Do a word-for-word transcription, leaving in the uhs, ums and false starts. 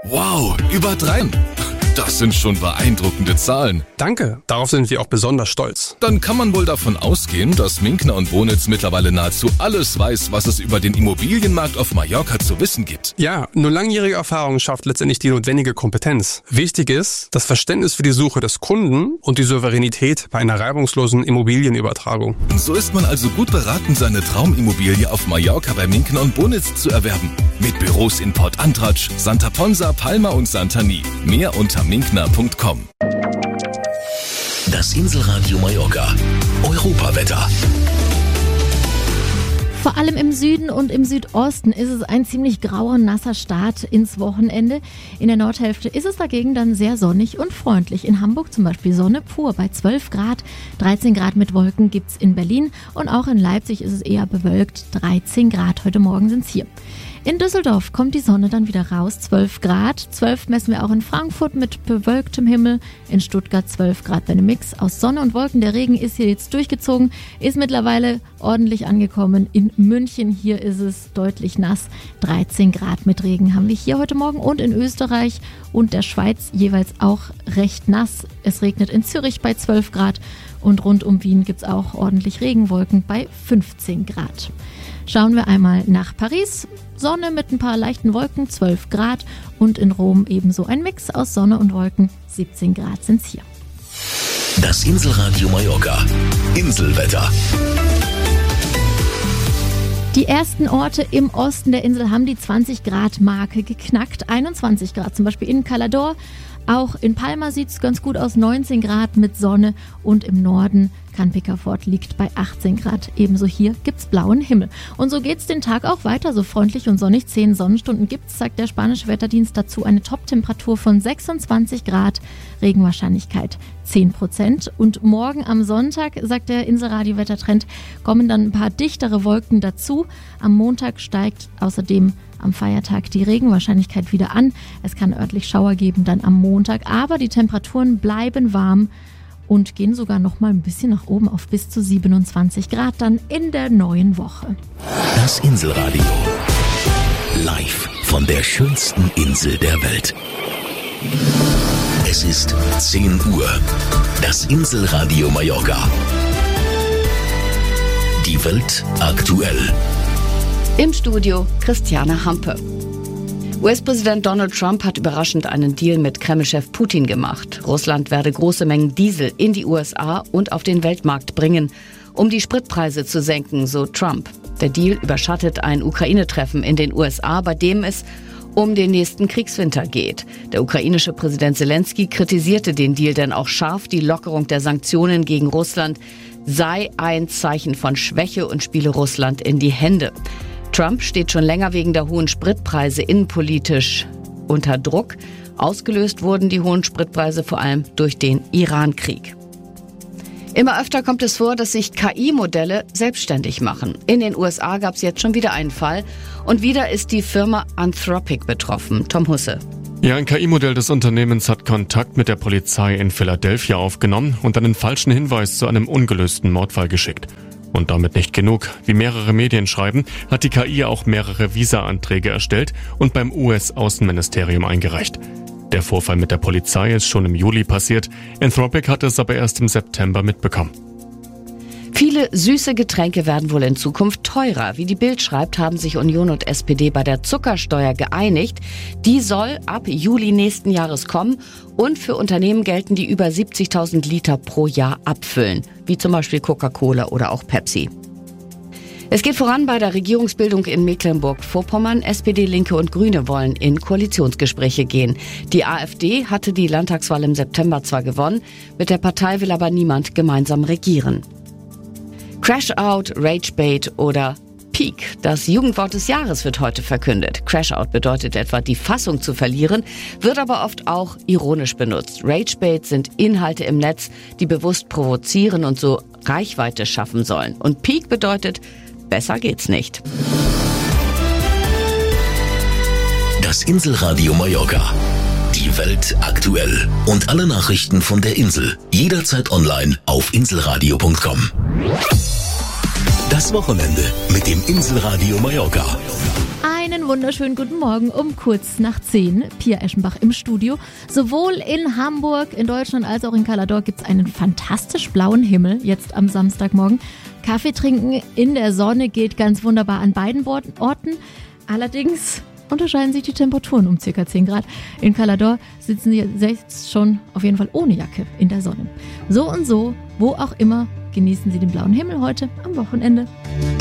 Wow, über drei. Das sind schon beeindruckende Zahlen. Danke, darauf sind wir auch besonders stolz. Dann kann man wohl davon ausgehen, dass Minkner und Bonitz mittlerweile nahezu alles weiß, was es über den Immobilienmarkt auf Mallorca zu wissen gibt. Ja, nur langjährige Erfahrung schafft letztendlich die notwendige Kompetenz. Wichtig ist das Verständnis für die Suche des Kunden und die Souveränität bei einer reibungslosen Immobilienübertragung. So ist man also gut beraten, seine Traumimmobilie auf Mallorca bei Minkner und Bonitz zu erwerben. Mit Büros in Port Antratsch, Santa Ponsa, Palma und Santani. Mehr unter minkner punkt com. Das Inselradio Mallorca. Europawetter. Vor allem im Süden und im Südosten ist es ein ziemlich grauer, nasser Start ins Wochenende. In der Nordhälfte ist es dagegen dann sehr sonnig und freundlich. In Hamburg zum Beispiel Sonne pur bei zwölf Grad. dreizehn Grad mit Wolken gibt's in Berlin. Und auch in Leipzig ist es eher bewölkt. dreizehn Grad, heute Morgen sind's hier. In Düsseldorf kommt die Sonne dann wieder raus, zwölf Grad. zwölf messen wir auch in Frankfurt mit bewölktem Himmel. In Stuttgart zwölf Grad bei einem Mix aus Sonne und Wolken. Der Regen ist hier jetzt durchgezogen, ist mittlerweile ordentlich angekommen. In München, hier ist es deutlich nass. dreizehn Grad mit Regen haben wir hier heute Morgen und in Österreich und der Schweiz jeweils auch recht nass. Es regnet in Zürich bei zwölf Grad und rund um Wien gibt es auch ordentlich Regenwolken bei fünfzehn Grad. Schauen wir einmal nach Paris. Sonne mit ein paar leichten Wolken, zwölf Grad. Und in Rom ebenso ein Mix aus Sonne und Wolken, siebzehn Grad sind's hier. Das Inselradio Mallorca. Inselwetter. Die ersten Orte im Osten der Insel haben die zwanzig Grad Marke geknackt. einundzwanzig Grad zum Beispiel in Calador. Auch in Palma sieht es ganz gut aus, neunzehn Grad mit Sonne. Und im Norden Can Picafort liegt bei achtzehn Grad. Ebenso hier gibt's blauen Himmel. Und so geht's den Tag auch weiter, so freundlich und sonnig. zehn Sonnenstunden gibt's, sagt der spanische Wetterdienst dazu. Eine Toptemperatur von sechsundzwanzig Grad, Regenwahrscheinlichkeit zehn Prozent. Und morgen am Sonntag, sagt der Inselradio-Wettertrend, kommen dann ein paar dichtere Wolken dazu. Am Montag steigt außerdem am Feiertag die Regenwahrscheinlichkeit wieder an. Es kann örtlich Schauer geben dann am Montag, aber die Temperaturen bleiben warm und gehen sogar noch mal ein bisschen nach oben auf bis zu siebenundzwanzig Grad dann in der neuen Woche. Das Inselradio. Live von der schönsten Insel der Welt. Es ist zehn Uhr. Das Inselradio Mallorca. Die Welt aktuell. Im Studio Christiane Hampe. U S-Präsident Donald Trump hat überraschend einen Deal mit Kreml-Chef Putin gemacht. Russland werde große Mengen Diesel in die U S A und auf den Weltmarkt bringen, um die Spritpreise zu senken, so Trump. Der Deal überschattet ein Ukraine-Treffen in den U S A, bei dem es um den nächsten Kriegswinter geht. Der ukrainische Präsident Zelensky kritisierte den Deal denn auch scharf. Die Lockerung der Sanktionen gegen Russland sei ein Zeichen von Schwäche und spiele Russland in die Hände. Trump steht schon länger wegen der hohen Spritpreise innenpolitisch unter Druck. Ausgelöst wurden die hohen Spritpreise vor allem durch den Iran-Krieg. Immer öfter kommt es vor, dass sich K I-Modelle selbstständig machen. In den U S A gab es jetzt schon wieder einen Fall. Und wieder ist die Firma Anthropic betroffen. Tom Husse. Ja, ein K I-Modell des Unternehmens hat Kontakt mit der Polizei in Philadelphia aufgenommen und einen falschen Hinweis zu einem ungelösten Mordfall geschickt. Und damit nicht genug. Wie mehrere Medien schreiben, hat die K I auch mehrere Visa-Anträge erstellt und beim U S-Außenministerium eingereicht. Der Vorfall mit der Polizei ist schon im Juli passiert. Anthropic hat es aber erst im September mitbekommen. Viele süße Getränke werden wohl in Zukunft teurer. Wie die Bild schreibt, haben sich Union und S P D bei der Zuckersteuer geeinigt. Die soll ab Juli nächsten Jahres kommen und für Unternehmen gelten, die über siebzigtausend Liter pro Jahr abfüllen, wie zum Beispiel Coca-Cola oder auch Pepsi. Es geht voran bei der Regierungsbildung in Mecklenburg-Vorpommern. S P D, Linke und Grüne wollen in Koalitionsgespräche gehen. Die AfD hatte die Landtagswahl im September zwar gewonnen, mit der Partei will aber niemand gemeinsam regieren. Crash-Out, Rage-Bait oder Peak. Das Jugendwort des Jahres wird heute verkündet. Crash-Out bedeutet etwa, die Fassung zu verlieren, wird aber oft auch ironisch benutzt. Rage-Bait sind Inhalte im Netz, die bewusst provozieren und so Reichweite schaffen sollen. Und Peak bedeutet, besser geht's nicht. Das Inselradio Mallorca. Die Welt aktuell. Und alle Nachrichten von der Insel. Jederzeit online auf inselradio punkt com. Das Wochenende mit dem Inselradio Mallorca. Einen wunderschönen guten Morgen um kurz nach zehn. Pia Eschenbach im Studio. Sowohl in Hamburg, in Deutschland als auch in Calador gibt es einen fantastisch blauen Himmel jetzt am Samstagmorgen. Kaffee trinken in der Sonne geht ganz wunderbar an beiden Orten. Allerdings unterscheiden sich die Temperaturen um ca. zehn Grad. In Calador sitzen sie jetzt schon auf jeden Fall ohne Jacke in der Sonne. So und so, wo auch immer, genießen Sie den blauen Himmel heute am Wochenende.